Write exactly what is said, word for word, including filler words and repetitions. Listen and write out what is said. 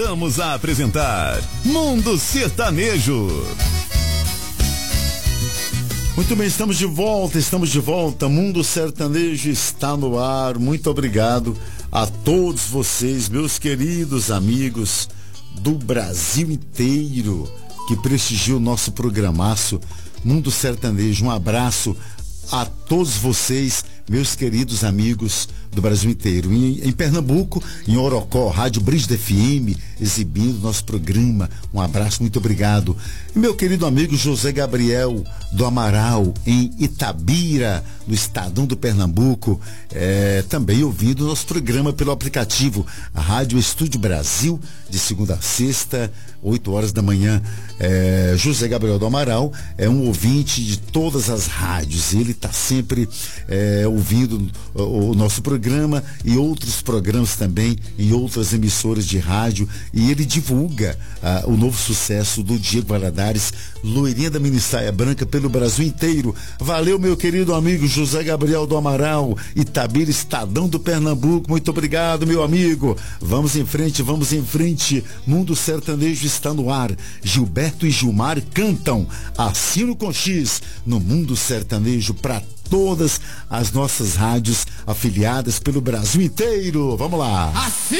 Vamos a apresentar Mundo Sertanejo. Muito bem, estamos de volta, estamos de volta. Mundo Sertanejo está no ar. Muito obrigado a todos vocês, meus queridos amigos do Brasil inteiro, que prestigiam o nosso programaço Mundo Sertanejo. Um abraço a todos vocês, meus queridos amigos do Brasil inteiro. Em, em Pernambuco, em Orocó, Rádio Brígida F M, exibindo nosso programa. Um abraço, muito obrigado. E meu querido amigo José Gabriel do Amaral, em Itabira, no Estadão do Pernambuco, é, também ouvindo nosso programa pelo aplicativo a Rádio Estúdio Brasil, de segunda a sexta, oito horas da manhã. É, José Gabriel do Amaral é um ouvinte de todas as rádios. Ele está sempre é, ouvindo o, o nosso programa e outros programas também em outras emissoras de rádio, e ele divulga ah, o novo sucesso do Diego Valadares, Loirinha da Minissaia Branca, pelo Brasil inteiro. Valeu, meu querido amigo José Gabriel do Amaral, Itabira, Estadão do Pernambuco. Muito obrigado, meu amigo. Vamos em frente, vamos em frente. Mundo Sertanejo está no ar. Gilberto e Gilmar cantam Assino com X no Mundo Sertanejo para todas as nossas rádios afiliadas pelo Brasil inteiro. Vamos lá. Assim